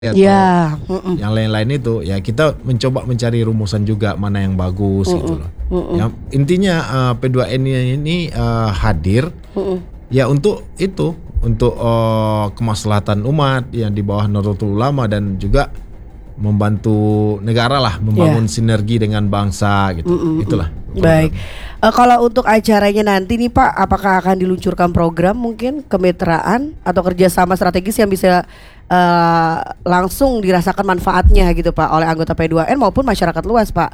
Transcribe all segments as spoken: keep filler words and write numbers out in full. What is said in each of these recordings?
atau Ya, mm-mm. yang lain-lain itu ya kita mencoba mencari rumusan juga mana yang bagus Mm-mm. gitu loh. Mm-mm. Ya, intinya uh, P dua N ini uh, hadir Mm-mm. ya untuk itu untuk uh, kemaslahatan umat yang di bawah Nahdlatul Ulama dan juga membantu negara lah membangun Ya. sinergi dengan bangsa gitu. Mm-mm. Itulah. Baik. Uh, kalau untuk acaranya nanti nih Pak, apakah akan diluncurkan program mungkin kemitraan atau kerjasama strategis yang bisa uh, langsung dirasakan manfaatnya gitu Pak oleh anggota P dua N maupun masyarakat luas Pak?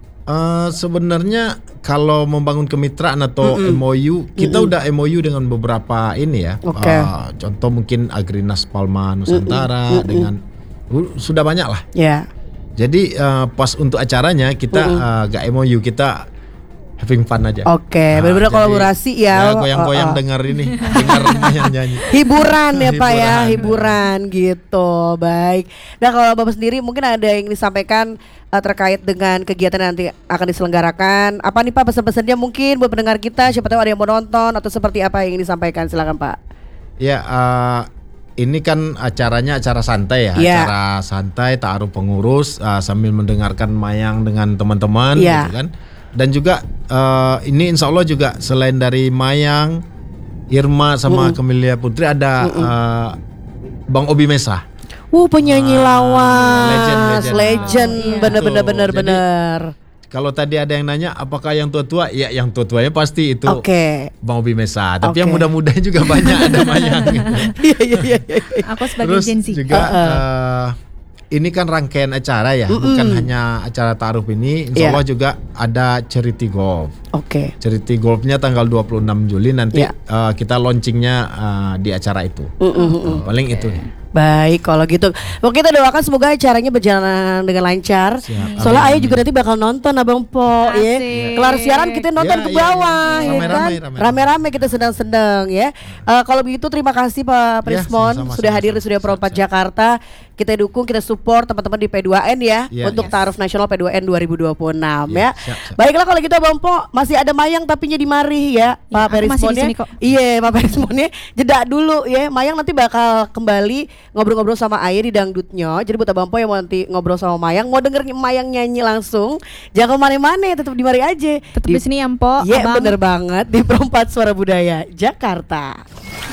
Uh, sebenarnya kalau membangun kemitraan atau Mm-mm. M O U, kita Mm-mm. udah M O U dengan beberapa ini ya. Oke. Uh, contoh mungkin Agrinas Palma Nusantara Mm-mm. Mm-mm. dengan uh, sudah banyak lah. Ya. Jadi uh, pas untuk acaranya kita Mm-mm. uh, gak M O U, kita having fun aja. Oke, Nah, benar-benar jadi, kolaborasi ya. Ya goyang-goyang Uh, uh. dengar ini, dengar yang nyanyi. Hiburan ya Pak ya, Hiburan. hiburan gitu. Baik. Nah kalau Bapak sendiri mungkin ada yang disampaikan uh, terkait dengan kegiatan yang nanti akan diselenggarakan. Apa nih Pak pesan-pesannya mungkin buat pendengar kita? Siapa tahu ada yang mau nonton atau seperti apa yang ingin disampaikan? Silakan Pak. Ya, uh, ini kan acaranya acara santai ya, Ya. acara santai ta'aruf pengurus uh, sambil mendengarkan mayang dengan teman-teman Ya. gitu kan. Dan juga uh, ini insya Allah juga selain dari mayang, Irma sama Mm-mm. Camelia Putri ada uh, Bang Obi Mesa. Uh penyanyi Ah, lawas, legend, legend. legend, Iya. bener-bener Betul. bener-bener. Kalau tadi ada yang nanya apakah yang tua-tua, ya yang tua-tuanya pasti itu Oke. Bang Obi Mesa. Tapi Oke. yang muda-muda juga banyak ada mayang. Gitu. Iya iya iya. iya. Aku sebagai Terus Gen Z. juga Uh-uh. uh, ini kan rangkaian acara ya, Mm-mm. bukan hanya acara ta'aruf ini. Insya Iya. Allah juga ada charity golf. Oke. Charity golfnya tanggal dua puluh enam Juli nanti Iya. uh, kita launchingnya uh, di acara itu. Mm-mm. Paling itu. Baik kalau gitu. Oke, kita doakan semoga acaranya berjalan dengan lancar. Siap. Soalnya Amin, Ayah juga nanti bakal nonton Abang Po ya. Asik. Kelar siaran kita nonton Ya, ke ya, bawah ya. ya, Rame-rame, kan. rame-rame. Rame-rame kita sedang-sedang ya. Eh, kalau begitu terima kasih Pak Prismon sama-sama, sudah hadir di sama-sama. Studio Pro empat Siap, siap. Jakarta. Kita dukung, kita support teman-teman di P dua N ya, Ya, untuk yes. Ta'aruf Nasional P dua N dua ribu dua puluh enam Ya, ya. siap, siap. Baiklah kalau gitu Abang Po, masih ada mayang tapinya di mari ya, Pak aku masih di Prismonnya. sini kok. Iya, Pak Prismonnya jeda dulu ya. Mayang nanti bakal kembali ngobrol-ngobrol sama Ayah di Dangdutnya. Jadi buat Abang Po yang mau nanti ngobrol sama Mayang, mau denger Mayang nyanyi langsung, jangan kemana-mana, tetap di mari aja. Tetap di sini ya Mpo. Iya Abang. bener banget di Pro empat Suara Budaya Jakarta.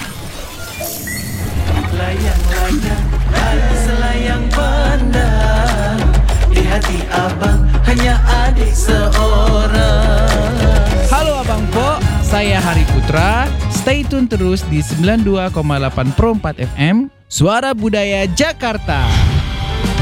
Layang-layang hati selayang pandang, di hati abang hanya adik seorang. Halo Abang Po, saya Hari Putra. Stay tune terus di sembilan puluh dua koma delapan Pro empat F M, Suara Budaya Jakarta.